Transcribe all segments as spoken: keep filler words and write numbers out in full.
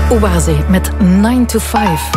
Oase met nine to five.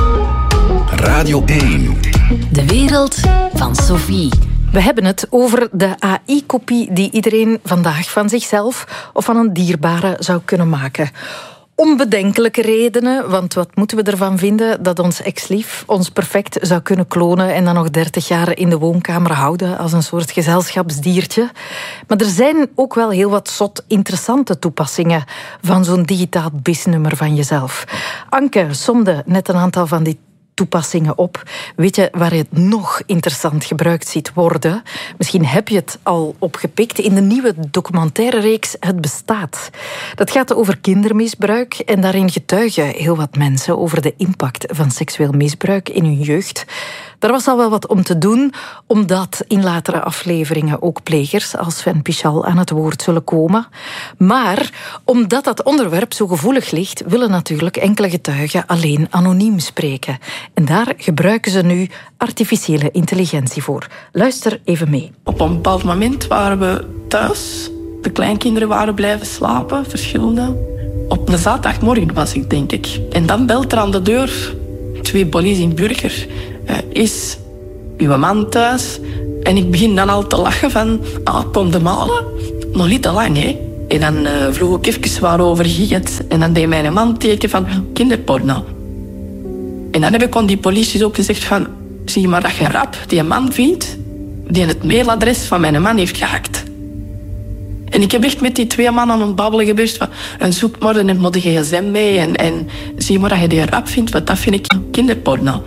Radio één. De wereld van Sophie. We hebben het over de A I-kopie die iedereen vandaag van zichzelf of van een dierbare zou kunnen maken. Onbedenkelijke redenen, want wat moeten we ervan vinden dat ons ex-lief ons perfect zou kunnen klonen en dan nog dertig jaar in de woonkamer houden als een soort gezelschapsdiertje. Maar er zijn ook wel heel wat zot interessante toepassingen van zo'n digitaal bisnummer van jezelf. Anke somde net een aantal van die toepassingen op. Weet je waar je het nog interessant gebruikt ziet worden? Misschien heb je het al opgepikt in de nieuwe documentaire reeks Het Bestaat. Dat gaat over kindermisbruik en daarin getuigen heel wat mensen over de impact van seksueel misbruik in hun jeugd. Daar was al wel wat om te doen, omdat in latere afleveringen ook plegers als Sven Pichal aan het woord zullen komen. Maar omdat dat onderwerp zo gevoelig ligt, willen natuurlijk enkele getuigen alleen anoniem spreken. En daar gebruiken ze nu artificiële intelligentie voor. Luister even mee. Op een bepaald moment waren we thuis. De kleinkinderen waren blijven slapen, verschillende. Op een zaterdagmorgen was ik, denk ik. En dan belt er aan de deur twee politie in Burger. Uh, is uw man thuis? En ik begin dan al te lachen van, ah, kom de malen. Nog niet te lang, hè. En dan uh, vroeg ik even waarover ging het. En dan deed mijn man teken van kinderporno. En dan heb ik aan die politie ook gezegd van, zie je maar dat je rap die man vindt die het mailadres van mijn man heeft gehackt. En ik heb echt met die twee mannen aan het babbelen gebeurd van, en zoek maar en neem de gsm mee en, en zie maar dat je die rap vindt, want dat vind ik kinderporno.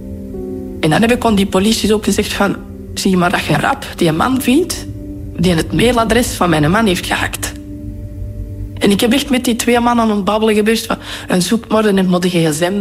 En dan heb ik aan die politie ook gezegd van, zie je maar dat je rap die man vindt die het mailadres van mijn man heeft gehackt. En ik heb echt met die twee mannen aan het babbelen gebeurd van, en zoek maar en neem de gsm